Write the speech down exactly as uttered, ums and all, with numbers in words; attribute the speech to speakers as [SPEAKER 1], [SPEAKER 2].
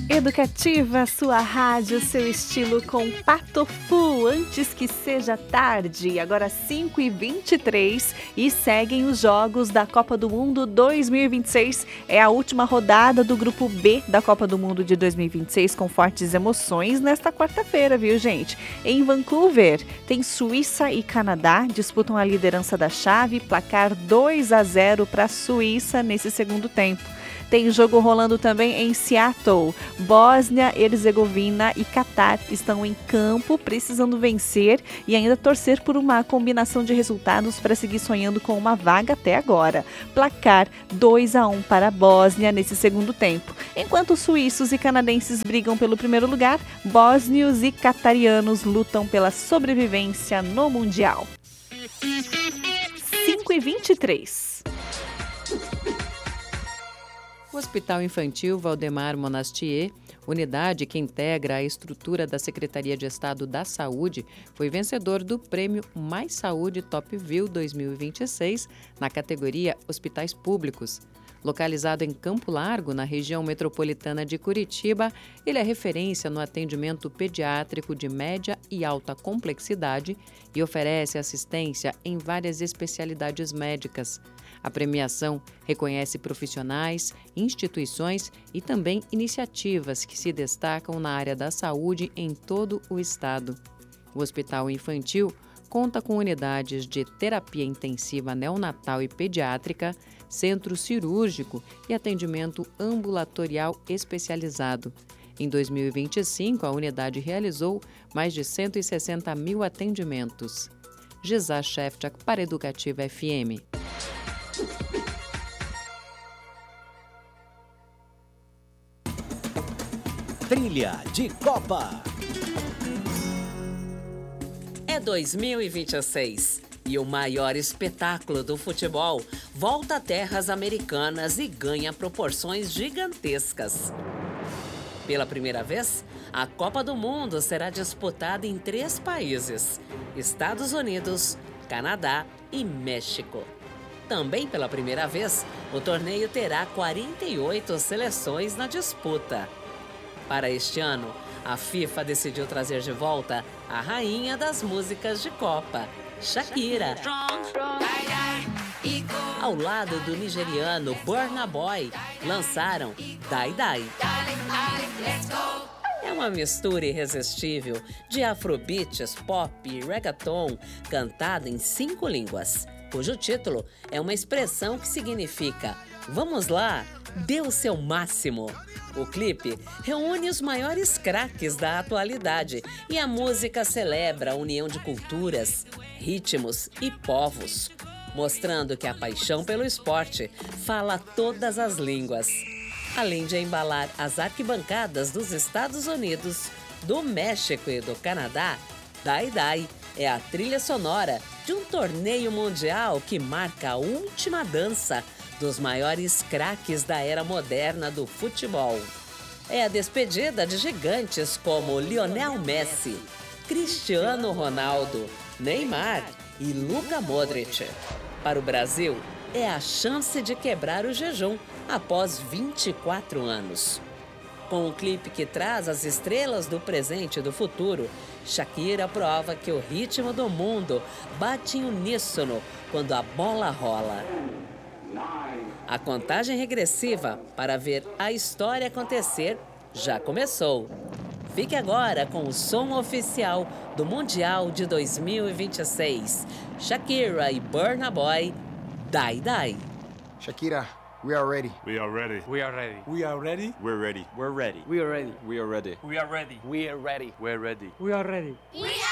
[SPEAKER 1] Educativa, sua rádio, seu estilo com Pato Fu, antes que seja tarde, agora cinco e vinte e três e seguem os jogos da Copa do Mundo dois mil e vinte e seis. É a última rodada do Grupo B da Copa do Mundo de dois mil e vinte e seis com fortes emoções nesta quarta-feira, viu, gente? Em Vancouver, tem Suíça e Canadá, disputam a liderança da chave, placar dois a zero para a Suíça nesse segundo tempo. Tem jogo rolando também em Seattle. Bósnia, Herzegovina e Catar estão em campo, precisando vencer e ainda torcer por uma combinação de resultados para seguir sonhando com uma vaga até agora. Placar dois a um para a Bósnia nesse segundo tempo. Enquanto suíços e canadenses brigam pelo primeiro lugar, bósnios e catarianos lutam pela sobrevivência no Mundial. cinco e vinte e três.
[SPEAKER 2] O Hospital Infantil Valdemar Monastier, unidade que integra a estrutura da Secretaria de Estado da Saúde, foi vencedor do Prêmio Mais Saúde Top View dois mil e vinte e seis na categoria Hospitais Públicos. Localizado em Campo Largo, na região metropolitana de Curitiba, ele é referência no atendimento pediátrico de média e alta complexidade e oferece assistência em várias especialidades médicas. A premiação reconhece profissionais, instituições e também iniciativas que se destacam na área da saúde em todo o estado. O Hospital Infantil conta com unidades de terapia intensiva neonatal e pediátrica, centro cirúrgico e atendimento ambulatorial especializado. Em dois mil e vinte e cinco, a unidade realizou mais de cento e sessenta mil atendimentos. Gisá Shefchak para Educativa F M.
[SPEAKER 3] Trilha de Copa.
[SPEAKER 4] É dois mil e vinte e seis e o maior espetáculo do futebol volta a terras americanas e ganha proporções gigantescas. Pela primeira vez, a Copa do Mundo será disputada em três países: Estados Unidos, Canadá e México. Também pela primeira vez, o torneio terá quarenta e oito seleções na disputa. Para este ano, a FIFA decidiu trazer de volta a rainha das músicas de Copa, Shakira. Ao lado do nigeriano Burna Boy, lançaram Die Die. É uma mistura irresistível de afrobeats, pop e reggaeton cantada em cinco línguas, cujo título é uma expressão que significa "Vamos lá, dê o seu máximo". O clipe reúne os maiores craques da atualidade e a música celebra a união de culturas, ritmos e povos, mostrando que a paixão pelo esporte fala todas as línguas. Além de embalar as arquibancadas dos Estados Unidos, do México e do Canadá, Die Die é a trilha sonora de um torneio mundial que marca a última dança dos maiores craques da era moderna do futebol. É a despedida de gigantes como Lionel Messi, Cristiano Ronaldo, Neymar e Luka Modric. Para o Brasil, é a chance de quebrar o jejum após vinte e quatro anos. Com o clipe que traz as estrelas do presente e do futuro, Shakira prova que o ritmo do mundo bate em uníssono quando a bola rola. A contagem regressiva para ver a história acontecer já começou. Fique agora com o som oficial do Mundial de dois mil e vinte e seis. Shakira e Burna Boy, Die Die.
[SPEAKER 5] Shakira, we are ready.
[SPEAKER 6] We are ready.
[SPEAKER 7] We are ready.
[SPEAKER 5] We are ready.
[SPEAKER 6] We're ready.
[SPEAKER 5] We're ready.
[SPEAKER 7] We are ready.
[SPEAKER 5] We are ready.
[SPEAKER 7] We are ready.
[SPEAKER 5] We are ready.
[SPEAKER 7] We're ready.
[SPEAKER 6] We're ready.
[SPEAKER 7] We are ready.
[SPEAKER 8] We are